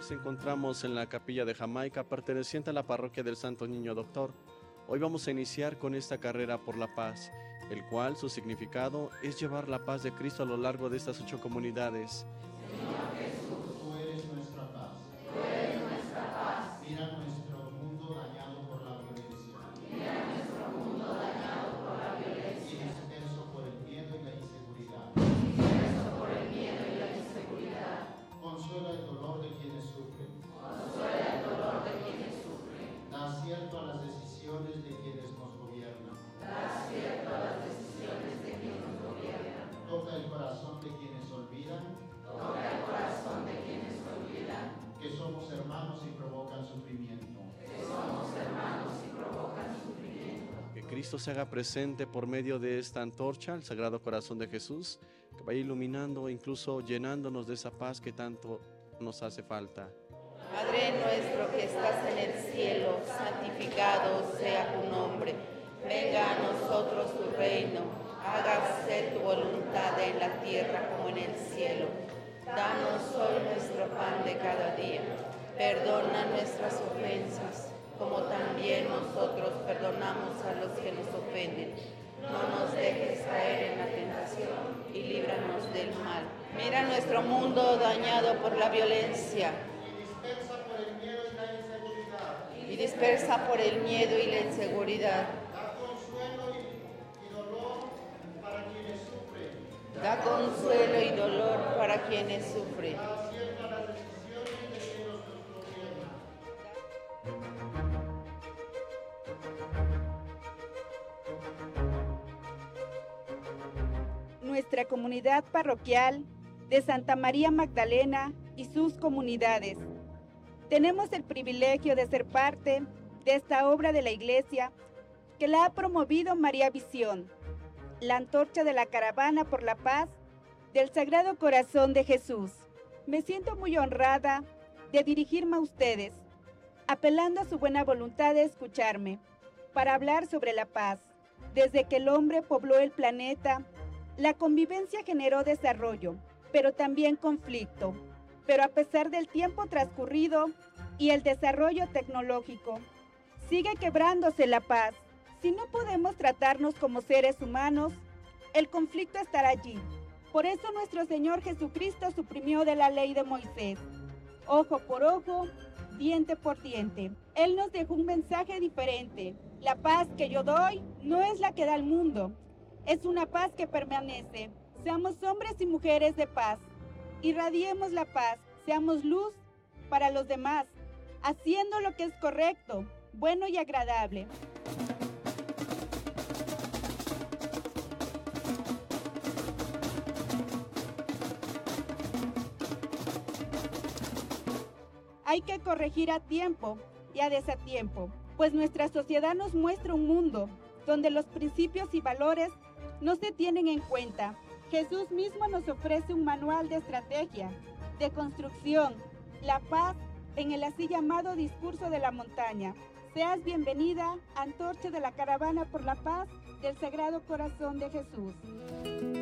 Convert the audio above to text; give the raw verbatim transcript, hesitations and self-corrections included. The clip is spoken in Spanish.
Nos encontramos en la capilla de Jamaica, perteneciente a la parroquia del Santo Niño Doctor. Hoy vamos a iniciar con esta carrera por la paz, el cual su significado es llevar la paz de Cristo a lo largo de estas ocho comunidades. Señor Jesús, tú eres nuestra paz. Tú eres nuestra paz. Mira nuestro mundo dañado por la violencia. Mira nuestro mundo dañado por la violencia. Y disperso por el miedo y la inseguridad. Disperso por el miedo y la inseguridad. Consuela el dolor de quienes sufren. Consuela el dolor de quienes sufren. Da acierto a las decisiones de quienes nos gobiernan. Da acierto a las decisiones de quienes nos gobiernan. Toca el corazón de quienes olvidan. Toca el corazón de quienes olvidan. Que somos hermanos y provocan sufrimiento. Que somos hermanos y provocan sufrimiento. Que Cristo se haga presente por medio de esta antorcha, el Sagrado Corazón de Jesús, que vaya iluminando e incluso llenándonos de esa paz que tanto nos hace falta. Padre nuestro que estás en el cielo, santificado sea tu nombre. Venga a nosotros tu reino, hágase tu voluntad en la tierra como en el cielo. Danos hoy nuestro pan de cada día. Perdona nuestras ofensas, como también nosotros perdonamos a los que nos ofenden. No nos dejes caer en la tentación y líbranos del mal. Mira nuestro mundo dañado por la violencia. Dispersa por el miedo y la inseguridad. Y dispersa por el miedo y la inseguridad. Da consuelo y, y dolor para quienes sufren. Da consuelo y dolor para quienes sufren. Da acierto a las decisiones de quienes nos gobiernan. Nuestra comunidad parroquial de Santa María Magdalena y sus comunidades. Tenemos el privilegio de ser parte de esta obra de la Iglesia que la ha promovido María Visión, la antorcha de la caravana por la paz del Sagrado Corazón de Jesús. Me siento muy honrada de dirigirme a ustedes, apelando a su buena voluntad de escucharme, para hablar sobre la paz. Desde que el hombre pobló el planeta, la convivencia generó desarrollo, pero también conflicto. Pero a pesar del tiempo transcurrido y el desarrollo tecnológico, sigue quebrándose la paz. Si no podemos tratarnos como seres humanos, el conflicto estará allí. Por eso nuestro Señor Jesucristo suprimió de la ley de Moisés, ojo por ojo, diente por diente. Él nos dejó un mensaje diferente. La paz que yo doy no es la que da el mundo, es una paz que permanece. Seamos hombres y mujeres de paz. Irradiemos la paz, seamos luz para los demás, haciendo lo que es correcto, bueno y agradable. Hay que corregir a tiempo y a desatiempo, pues nuestra sociedad nos muestra un mundo donde los principios y valores no se tienen en cuenta. Jesús mismo nos ofrece un manual de estrategia, de construcción, la paz en el así llamado discurso de la montaña. Seas bienvenida, antorcha de la caravana por la paz del Sagrado Corazón de Jesús.